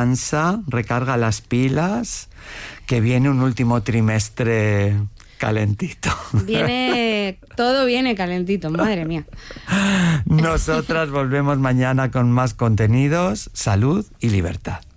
descansa, recarga las pilas, que viene un último trimestre calentito. Todo viene calentito, madre mía. Nosotras volvemos mañana con más contenidos, salud y libertad.